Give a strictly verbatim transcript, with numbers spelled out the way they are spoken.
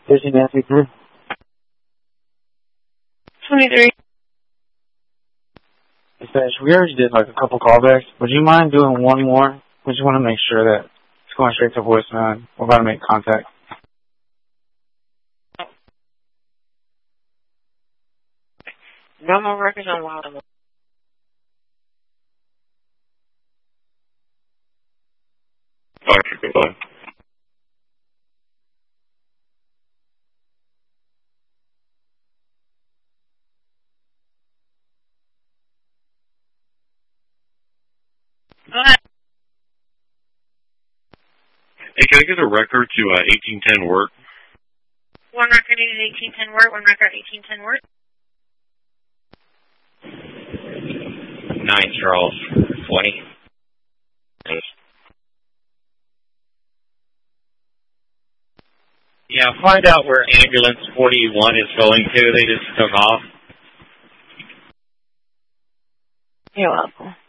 Fishing Nancy through. twenty-three. Dispatch, we already did like a couple callbacks. Would you mind doing one more? We just want to make sure that it's going straight to voicemail. We're about to make contact. No more records on Wild. Doctor, goodbye. Go ahead. Hey, can I get a record to uh, eighteen ten work? One record needed eighteen ten work, one record eighteen ten work. Nine Charles, twenty. Yeah, find out where ambulance forty-one is going to. They just took off. You're welcome.